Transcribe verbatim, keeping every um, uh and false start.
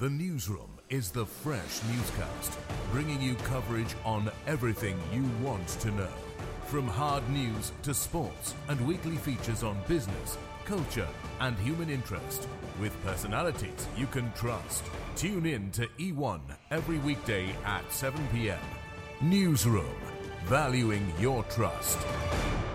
The Newsroom is the fresh newscast, bringing you coverage on everything you want to know. From hard news to sports and weekly features on business, culture and human interest, with personalities you can trust. Tune in to E one every weekday at seven p.m. Newsroom, valuing your trust.